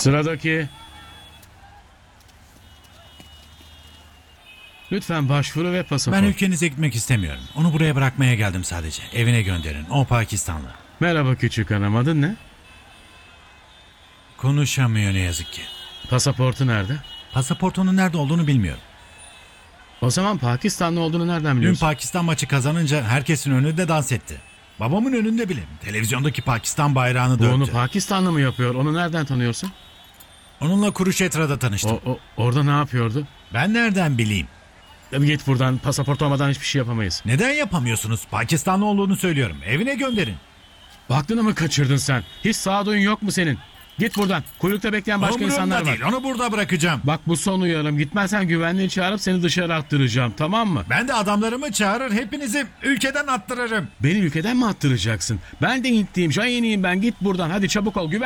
Sıradaki. Lütfen başvuru ve pasaport. Ben ülkenize gitmek istemiyorum. Onu buraya bırakmaya geldim sadece. Evine gönderin. O Pakistanlı. Merhaba küçük hanım, adın ne? Konuşamıyor ne yazık ki. Pasaportu nerede? Pasaportunun nerede olduğunu bilmiyorum. O zaman Pakistanlı olduğunu nereden Dün biliyorsun? Pakistan maçı kazanınca herkesin önünde dans etti. Babamın önünde bile. Televizyondaki Pakistan bayrağını Bu onu döktü. Pakistanlı mı yapıyor? Onu nereden tanıyorsun? Onunla Kuruşetra'da tanıştım. Orada ne yapıyordu? Ben nereden bileyim? Git buradan, pasaport olmadan hiçbir şey yapamayız. Neden yapamıyorsunuz? Pakistanlı olduğunu söylüyorum. Evine gönderin. Aklını mı kaçırdın sen? Hiç sağduyun yok mu senin? Git buradan. Kuyrukta bekleyen başka Umurumda insanlar var. değil. Onu burada bırakacağım. Bak bu son uyarım. Gitmezsen güvenliği çağırıp seni dışarı attıracağım, tamam mı? Ben de adamlarımı çağırır hepinizi ülkeden attırırım. Beni ülkeden mi attıracaksın? Ben de Hintliyim, Şahiniyim ben. Git buradan. Hadi çabuk ol.